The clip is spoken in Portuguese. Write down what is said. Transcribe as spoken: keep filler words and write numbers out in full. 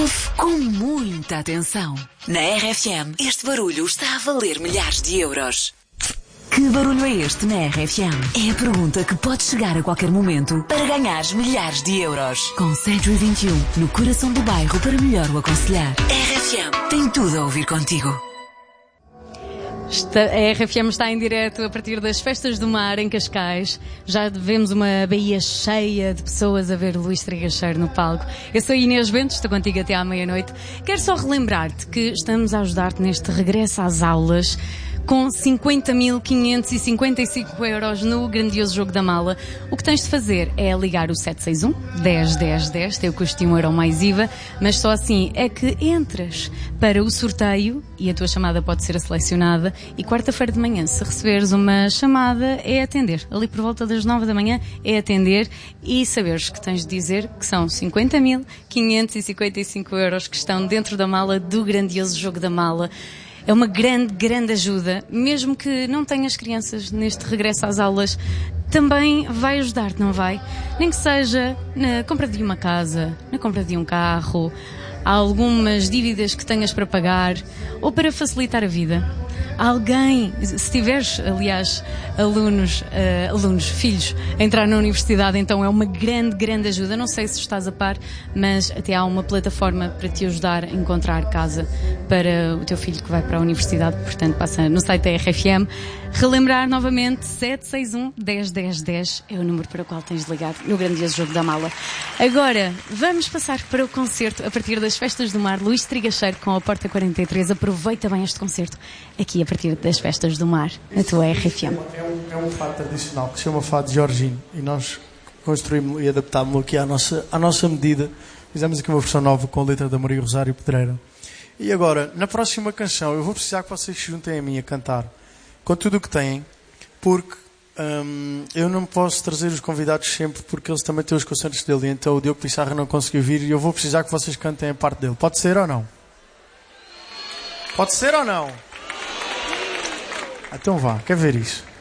Ouve com muita atenção. Na R F M, este barulho está a valer milhares de euros. Que barulho é este na R F M? É a pergunta que pode chegar a qualquer momento para ganhares milhares de euros. Com Century vinte e um, no coração do bairro para melhor o aconselhar. R F M tem tudo a ouvir contigo. A R F M está em direto a partir das Festas do Mar em Cascais. Já vemos uma baía cheia de pessoas a ver Luís Trigacheiro no palco. Eu sou Inês Bento, estou contigo até à meia-noite. Quero só relembrar-te que estamos a ajudar-te neste regresso às aulas com cinquenta mil quinhentos e cinquenta e cinco euros no grandioso jogo da mala. O que tens de fazer é ligar o sete seis um, dez, dez, dez, tem o custo de um euro mais I V A, mas só assim é que entras para o sorteio e a tua chamada pode ser selecionada. E quarta-feira de manhã, se receberes uma chamada, é atender. Ali por volta das nove da manhã é atender e saberes que tens de dizer que são cinquenta mil quinhentos e cinquenta e cinco euros que estão dentro da mala do grandioso jogo da mala. É uma grande, grande ajuda, mesmo que não tenhas crianças neste regresso às aulas, também vai ajudar-te, não vai? Nem que seja na compra de uma casa, na compra de um carro, há algumas dívidas que tenhas para pagar ou para facilitar a vida. Alguém, se tiveres, aliás, alunos, uh, alunos, filhos, a entrar na universidade, então é uma grande, grande ajuda. Não sei se estás a par, mas até há uma plataforma para te ajudar a encontrar casa para o teu filho que vai para a universidade. Portanto, passa no site da R F M. Relembrar novamente, sete seis um, dez, dez, dez é o número para o qual tens de ligar no grandioso jogo da mala. Agora, vamos passar para o concerto a partir das Festas do Mar. Luís Trigacheiro com a Porta quarenta e três. Aproveita bem este concerto aqui a partir das Festas do Mar, na tua R F M. É um, é um fado tradicional que se chama fado Jorginho e nós construímos e adaptámos-lo aqui à nossa, à nossa medida. Fizemos aqui uma versão nova com a letra da Maria Rosário Pedreira. E agora, na próxima canção, eu vou precisar que vocês se juntem a mim a cantar com tudo o que têm, porque hum, eu não posso trazer os convidados sempre porque eles também têm os concertos dele, então o Diogo Pissarra não conseguiu vir e eu vou precisar que vocês cantem a parte dele. Pode ser ou não? Pode ser ou não? Então vá, quer ver isso?